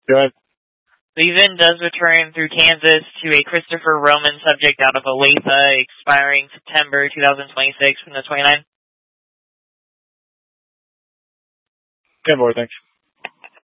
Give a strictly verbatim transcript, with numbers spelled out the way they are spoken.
Go ahead. Leavin does return through Kansas to a Christopher Roman subject out of Olathe, expiring September twenty twenty-six from the twenty-nine. ten more, thanks.